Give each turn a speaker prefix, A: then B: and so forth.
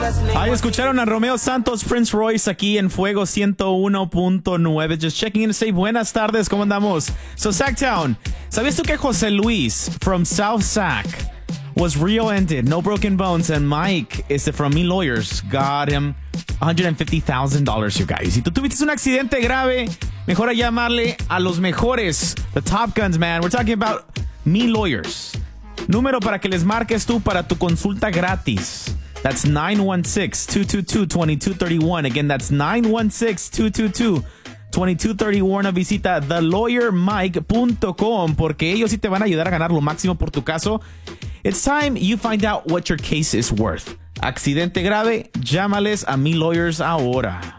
A: Ahí escucharon a Romeo Santos, Prince Royce aquí en Fuego 101.9. Just checking in to say buenas tardes, ¿cómo andamos? So, Sacktown, ¿sabías tú que José Luis from South Sac was rear-ended, no broken bones, and Mike from Me Lawyers got him $150,000, you guys? Si tú tuviste un accidente grave, mejor a llamarle a los mejores, the top guns, man. We're talking about Me Lawyers. Número para que les marques tú para tu consulta gratis. That's 916-222-2231. Again, that's 916-222-2231. Visita thelawyermike.com porque ellos sí te van a ayudar a ganar lo máximo por tu caso. It's time you find out what your case is worth. Accidente grave, llámales a Me Lawyers ahora.